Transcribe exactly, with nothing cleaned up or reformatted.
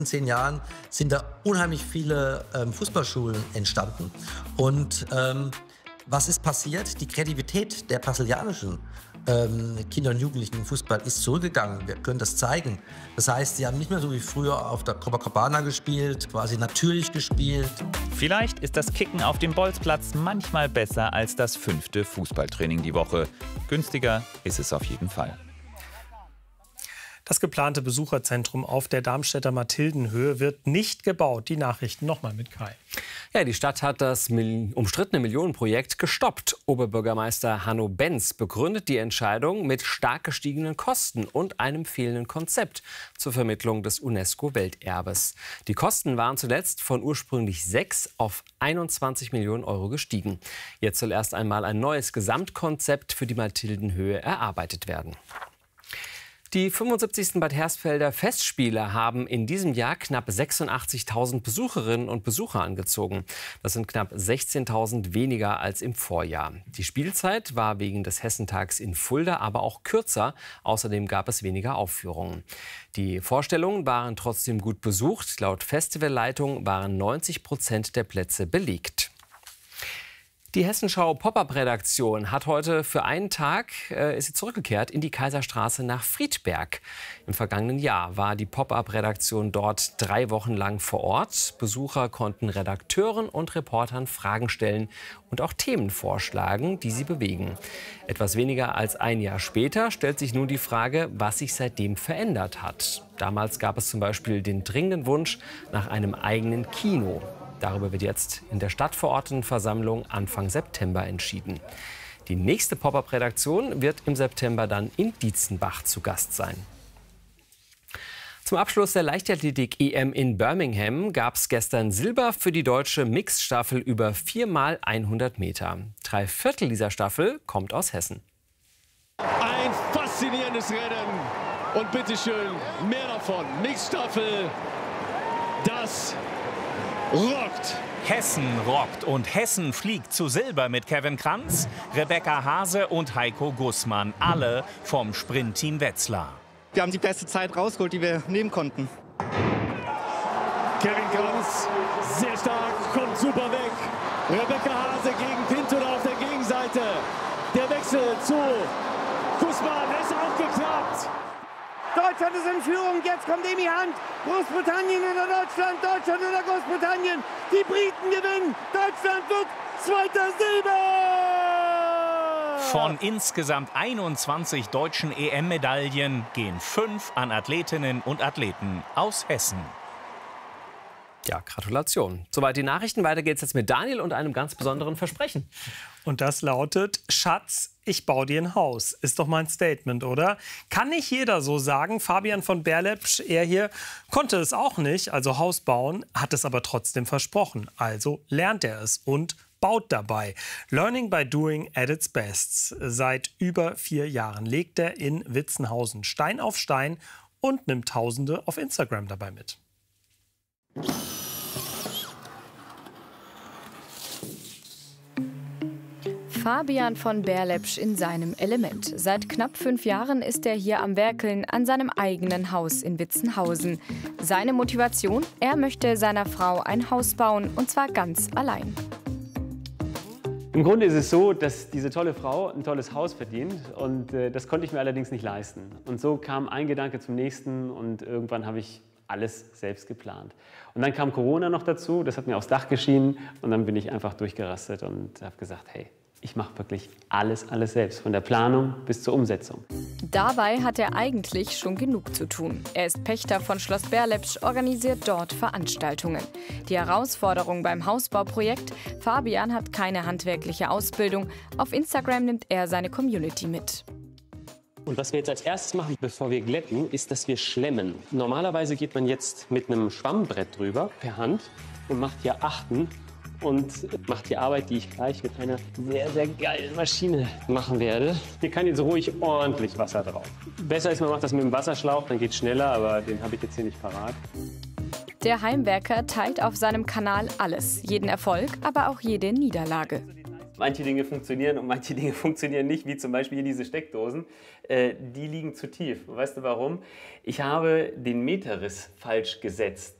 zehn Jahren sind da unheimlich viele ähm, Fußballschulen entstanden. Und ähm, was ist passiert? Die Kreativität der brasilianischen ähm, Kinder und Jugendlichen im Fußball ist zurückgegangen. Wir können das zeigen. Das heißt, sie haben nicht mehr so wie früher auf der Copacabana gespielt, quasi natürlich gespielt. Vielleicht ist das Kicken auf dem Bolzplatz manchmal besser als das fünfte Fußballtraining die Woche. Günstiger ist es auf jeden Fall. Das geplante Besucherzentrum auf der Darmstädter Mathildenhöhe wird nicht gebaut. Die Nachrichten nochmal mit Kai. Ja, die Stadt hat das mil- umstrittene Millionenprojekt gestoppt. Oberbürgermeister Hanno Benz begründet die Entscheidung mit stark gestiegenen Kosten und einem fehlenden Konzept zur Vermittlung des UNESCO-Welterbes. Die Kosten waren zuletzt von ursprünglich sechs auf einundzwanzig Millionen Euro gestiegen. Jetzt soll erst einmal ein neues Gesamtkonzept für die Mathildenhöhe erarbeitet werden. Die fünfundsiebzigsten Bad Hersfelder Festspiele haben in diesem Jahr knapp sechsundachtzigtausend Besucherinnen und Besucher angezogen. Das sind knapp sechzehntausend weniger als im Vorjahr. Die Spielzeit war wegen des Hessentags in Fulda aber auch kürzer. Außerdem gab es weniger Aufführungen. Die Vorstellungen waren trotzdem gut besucht. Laut Festivalleitung waren neunzig Prozent der Plätze belegt. Die Hessenschau Pop-up-Redaktion hat heute für einen Tag äh, ist sie zurückgekehrt in die Kaiserstraße nach Friedberg. Im vergangenen Jahr war die Pop-up-Redaktion dort drei Wochen lang vor Ort. Besucher konnten Redakteuren und Reportern Fragen stellen und auch Themen vorschlagen, die sie bewegen. Etwas weniger als ein Jahr später stellt sich nun die Frage, was sich seitdem verändert hat. Damals gab es zum Beispiel den dringenden Wunsch nach einem eigenen Kino. Darüber wird jetzt in der Stadtverordnetenversammlung Anfang September entschieden. Die nächste Pop-up-Redaktion wird im September dann in Dietzenbach zu Gast sein. Zum Abschluss der Leichtathletik-E M in Birmingham gab es gestern Silber für die deutsche Mixstaffel über vier mal hundert Meter. Drei Viertel dieser Staffel kommt aus Hessen. Ein faszinierendes Rennen und bitteschön mehr davon. Mixstaffel, das rockt. Hessen rockt und Hessen fliegt zu Silber mit Kevin Kranz, Rebecca Hase und Heiko Gussmann. Alle vom Sprintteam Wetzlar. Wir haben die beste Zeit rausgeholt, die wir nehmen konnten. Kevin Kranz, sehr stark, kommt super weg. Rebecca Hase gegen Pinto auf der Gegenseite. Der Wechsel zu Gussmann, es hat geklappt. Deutschland ist in Führung, jetzt kommt Emi Hand. Großbritannien oder Deutschland, Deutschland oder Großbritannien. Die Briten gewinnen, Deutschland wird zweiter Silber! Von insgesamt einundzwanzig deutschen E M-Medaillen gehen fünf an Athletinnen und Athleten aus Hessen. Ja, Gratulation. Soweit die Nachrichten. Weiter geht's jetzt mit Daniel und einem ganz besonderen Versprechen. Und das lautet: Schatz, ich baue dir ein Haus. Ist doch mein Statement, oder? Kann nicht jeder so sagen. Fabian von Berlepsch, er hier, konnte es auch nicht, also Haus bauen, hat es aber trotzdem versprochen. Also lernt er es und baut dabei. Learning by doing at its best. Seit über vier Jahren legt er in Witzenhausen Stein auf Stein und nimmt Tausende auf Instagram dabei mit. Fabian von Berlepsch in seinem Element. Seit knapp fünf Jahren ist er hier am Werkeln an seinem eigenen Haus in Witzenhausen. Seine Motivation? Er möchte seiner Frau ein Haus bauen, und zwar ganz allein. Im Grunde ist es so, dass diese tolle Frau ein tolles Haus verdient, und äh, das konnte ich mir allerdings nicht leisten. Und so kam ein Gedanke zum nächsten, und irgendwann habe ich alles selbst geplant. Und dann kam Corona noch dazu, das hat mir aufs Dach geschienen, und dann bin ich einfach durchgerastet und habe gesagt, hey, ich mache wirklich alles, alles selbst, von der Planung bis zur Umsetzung. Dabei hat er eigentlich schon genug zu tun. Er ist Pächter von Schloss Berlepsch, organisiert dort Veranstaltungen. Die Herausforderung beim Hausbauprojekt: Fabian hat keine handwerkliche Ausbildung. Auf Instagram nimmt er seine Community mit. Und was wir jetzt als erstes machen, bevor wir glätten, ist, dass wir schlemmen. Normalerweise geht man jetzt mit einem Schwammbrett drüber, per Hand, und macht hier Achten und macht die Arbeit, die ich gleich mit einer sehr, sehr geilen Maschine machen werde. Hier kann jetzt ruhig ordentlich Wasser drauf. Besser ist, man macht das mit dem Wasserschlauch, dann geht es schneller, aber den habe ich jetzt hier nicht parat. Der Heimwerker teilt auf seinem Kanal alles. Jeden Erfolg, aber auch jede Niederlage. manche Dinge funktionieren und manche Dinge funktionieren nicht, wie zum Beispiel hier diese Steckdosen. Äh, die liegen zu tief. Und weißt du warum? Ich habe den Meterriss falsch gesetzt.